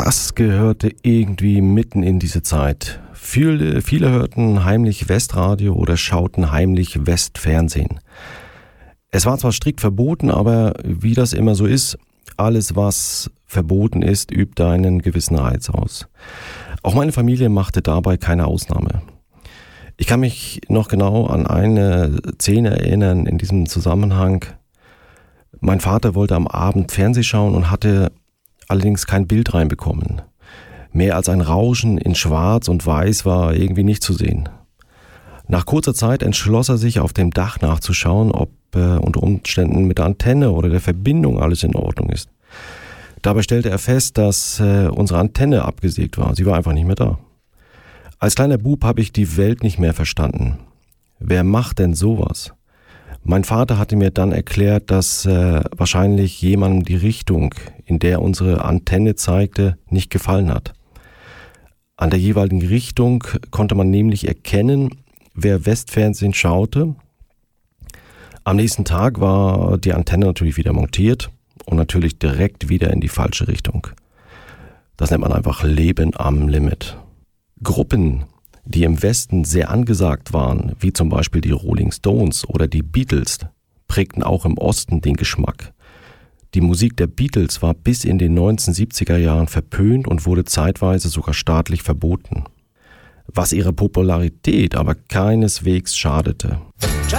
Das gehörte irgendwie mitten in diese Zeit. Viele hörten heimlich Westradio oder schauten heimlich Westfernsehen. Es war zwar strikt verboten, aber wie das immer so ist, alles was verboten ist, übt einen gewissen Reiz aus. Auch meine Familie machte dabei keine Ausnahme. Ich kann mich noch genau an eine Szene erinnern in diesem Zusammenhang. Mein Vater wollte am Abend Fernsehen schauen und hatte allerdings kein Bild reinbekommen. Mehr als ein Rauschen in Schwarz und Weiß war irgendwie nicht zu sehen. Nach kurzer Zeit entschloss er sich, auf dem Dach nachzuschauen, ob unter Umständen mit der Antenne oder der Verbindung alles in Ordnung ist. Dabei stellte er fest, dass unsere Antenne abgesägt war. Sie war einfach nicht mehr da. Als kleiner Bub habe ich die Welt nicht mehr verstanden. Wer macht denn sowas? Mein Vater hatte mir dann erklärt, dass wahrscheinlich jemandem die Richtung, in der unsere Antenne zeigte, nicht gefallen hat. An der jeweiligen Richtung konnte man nämlich erkennen, wer Westfernsehen schaute. Am nächsten Tag war die Antenne natürlich wieder montiert und natürlich direkt wieder in die falsche Richtung. Das nennt man einfach Leben am Limit. Gruppen, die im Westen sehr angesagt waren, wie zum Beispiel die Rolling Stones oder die Beatles, prägten auch im Osten den Geschmack. Die Musik der Beatles war bis in den 1970er Jahren verpönt und wurde zeitweise sogar staatlich verboten. Was ihrer Popularität aber keineswegs schadete.